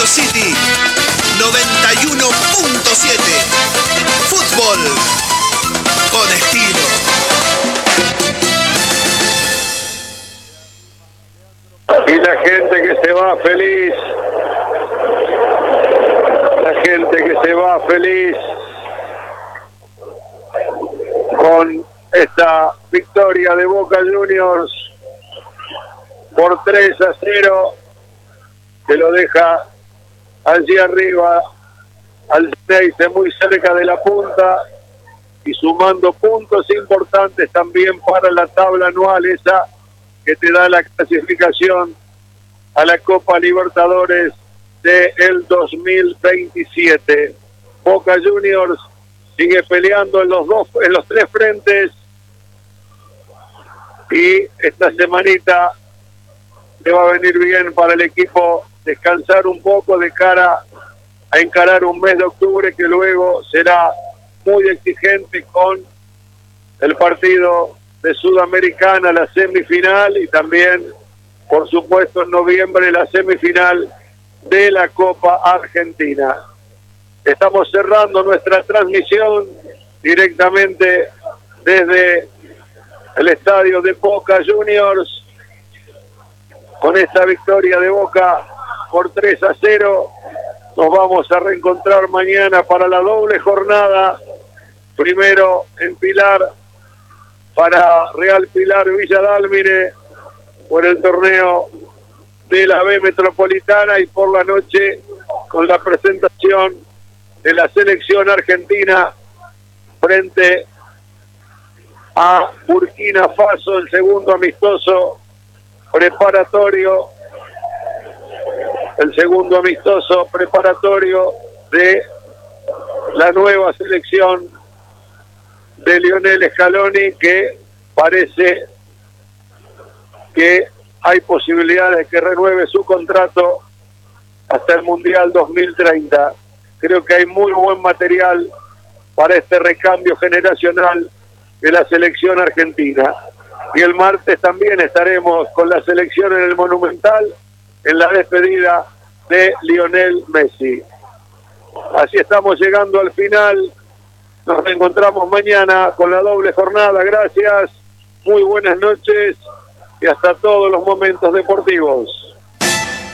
City 91.7. Fútbol con estilo. Y la gente que se va feliz. La gente que se va feliz con esta victoria de Boca Juniors por 3-0, que lo deja allí arriba al Ceneice muy cerca de la punta y sumando puntos importantes también para la tabla anual, esa que te da la clasificación a la Copa Libertadores del 2027. Boca Juniors sigue peleando en los tres frentes y esta semanita le va a venir bien para el equipo descansar un poco de cara a encarar un mes de octubre que luego será muy exigente con el partido de Sudamericana, la semifinal, y también, por supuesto, en noviembre la semifinal de la Copa Argentina. Estamos cerrando nuestra transmisión directamente desde el estadio de Boca Juniors con esta victoria de Boca por 3-0. Nos vamos a reencontrar mañana para la doble jornada. Primero en Pilar para Real Pilar Villa Dálmine por el torneo de la B Metropolitana, y por la noche con la presentación de la selección argentina frente a Burkina Faso, el segundo amistoso preparatorio, de la nueva selección de Lionel Scaloni, que parece que hay posibilidades de que renueve su contrato hasta el Mundial 2030. Creo que hay muy buen material para este recambio generacional de la selección argentina. Y el martes también estaremos con la selección en el Monumental, en la despedida de Lionel Messi. Así estamos llegando al final. Nos reencontramos mañana con la doble jornada. Gracias, muy buenas noches y hasta todos los momentos deportivos.